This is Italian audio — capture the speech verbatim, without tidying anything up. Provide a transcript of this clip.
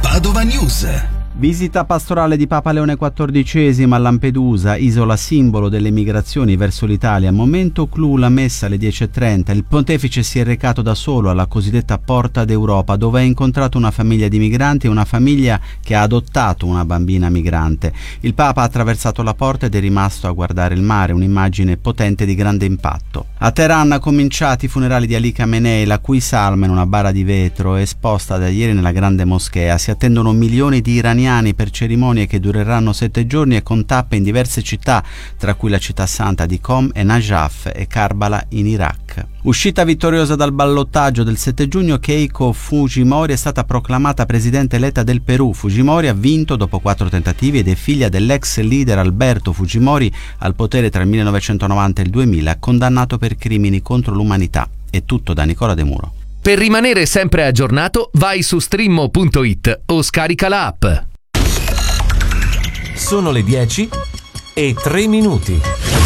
Padova News. Visita pastorale di Papa Leone quattordicesimo a Lampedusa, isola simbolo delle migrazioni verso l'Italia. Momento clou la messa alle dieci e trenta. Il pontefice si è recato da solo alla cosiddetta Porta d'Europa, dove ha incontrato una famiglia di migranti e una famiglia che ha adottato una bambina migrante. Il Papa ha attraversato la porta ed è rimasto a guardare il mare, un'immagine potente di grande impatto. A Teheran cominciati i funerali di Ali Khamenei, la cui salma in una bara di vetro è esposta da ieri nella grande moschea. Si attendono milioni di iraniani per cerimonie che dureranno sette giorni e con tappe in diverse città, tra cui la città santa di Qom e Najaf e Karbala in Iraq. Uscita vittoriosa dal ballottaggio del sette giugno, Keiko Fujimori è stata proclamata presidente eletta del Perù. Fujimori ha vinto dopo quattro tentativi ed è figlia dell'ex leader Alberto Fujimori, al potere tra il millenovecentonovanta e il duemila, condannato per crimini contro l'umanità. È tutto da Nicola De Muro. Per rimanere sempre aggiornato, vai su streammo punto it o scarica la app. Sono le dieci e tre minuti.